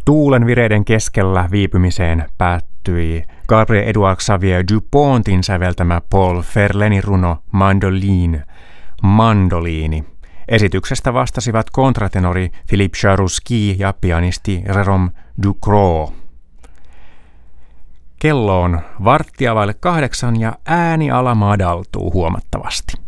Tuulen vireiden keskellä viipymiseen päättyi Gabriel-Édouard Xavier Dupontin säveltämä Paul Verlaine'n runo Mandoliini. Esityksestä vastasivat kontratenori Philippe Jarouski ja pianisti Jérôme Ducrot. Kello on 7:15 ja ääniala madaltuu huomattavasti.